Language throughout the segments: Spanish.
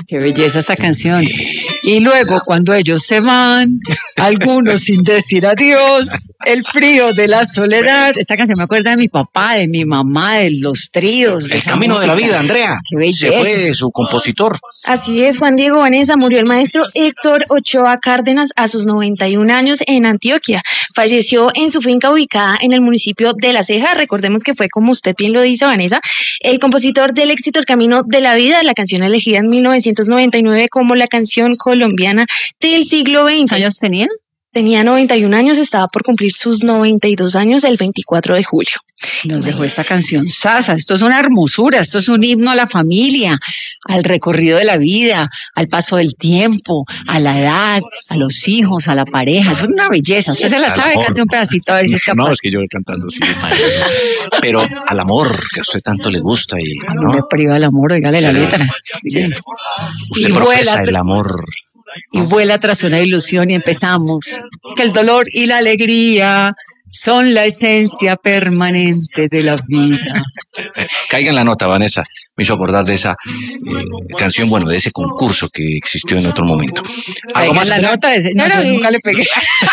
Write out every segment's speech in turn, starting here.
Qué belleza esta canción. Y luego, cuando ellos se van, algunos sin decir adiós, el frío de la soledad. Esta canción me acuerda de mi papá, de mi mamá, de los tríos. El camino de la vida, Andrea. Qué belleza. Se fue su compositor. Así es, Juan Diego Vanessa, murió el maestro Héctor Ochoa Cárdenas a sus 91 años en Antioquia. Falleció en su finca ubicada en el municipio de La Ceja. Recordemos que fue, como usted bien lo dice, Vanessa, el compositor del éxito El Camino de la Vida, la canción elegida en 1999 como la canción colombiana del siglo XX. ¿Cuántos años tenía? Tenía 91 años, estaba por cumplir sus 92 años el 24 de julio. Nos dejó esta canción sasa. Esto es una hermosura, esto es un himno a la familia, al recorrido de la vida, al paso del tiempo, a la edad, a los hijos, a la pareja. Es una belleza. Usted se la sabe, cante un pedacito a ver si es capaz. No, es que yo cantando sí. Pero al amor, que a usted tanto le gusta y A mí me priva el amor, dígale la letra. usted Y profesa vuela, el amor. y vuela tras una ilusión y empezamos. Que el dolor y la alegría son la esencia permanente de la vida. Caiga en la nota, Vanessa. Me hizo acordar de esa canción, bueno, de ese concurso que existió en otro momento. ¿Algo Caiga más, en la Andrea? nota de ese. No, Claro, yo nunca le pegué.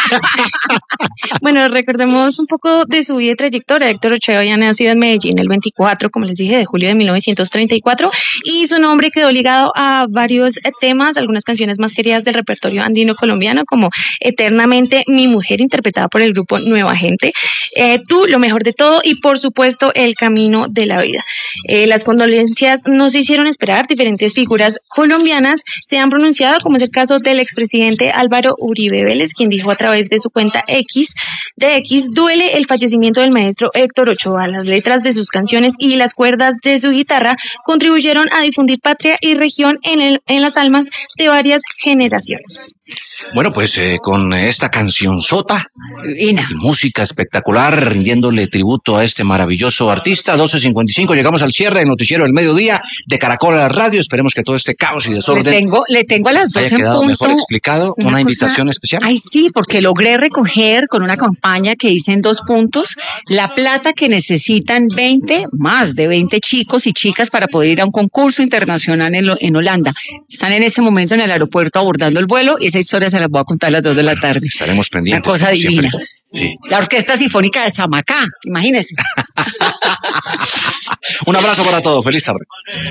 Bueno, recordemos un poco de su vida y trayectoria. Héctor Ochoa había nacido en Medellín el 24, como les dije, de julio de 1934, y su nombre quedó ligado a varios temas, algunas canciones más queridas del repertorio andino colombiano, como Eternamente Mi Mujer, interpretada por el grupo Nueva Gente, Tú, Lo Mejor de Todo, y por supuesto El Camino de la Vida. Las condolencias no se hicieron esperar. Diferentes figuras colombianas se han pronunciado, como es el caso del expresidente Álvaro Uribe Vélez, quien dijo a través de su cuenta X, duele el fallecimiento del maestro Héctor Ochoa. Las letras de sus canciones y las cuerdas de su guitarra contribuyeron a difundir patria y región en las almas de varias generaciones. Bueno, pues con esta canción sota Divina. y música espectacular, rindiéndole tributo a este maravilloso artista, 12:55, llegamos al cierre del noticiero del mediodía de Caracol a la radio. Esperemos que todo este caos y desorden Le tengo a las 12 haya en quedado punto. mejor explicado. Una invitación especial. Ay, sí, porque logré recoger con una campaña que hice en 2 puntos la plata que necesitan más de 20 chicos y chicas para poder ir a un concurso internacional en Holanda. Están en este momento en el aeropuerto abordando el vuelo y esa historia se la voy a contar a las 2 de la tarde. Estaremos pendientes. Una cosa como siempre. divina. Sí. La Orquesta Sinfónica de Samacá, imagínense. Un abrazo para todos. Feliz tarde.